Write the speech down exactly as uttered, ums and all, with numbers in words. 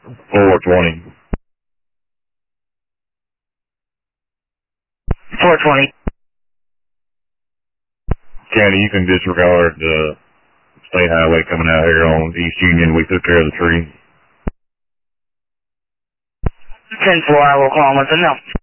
four twenty. four twenty. County, you can disregard the state highway coming out here on East Union. We took care of the tree. ten four, I will call and let them know.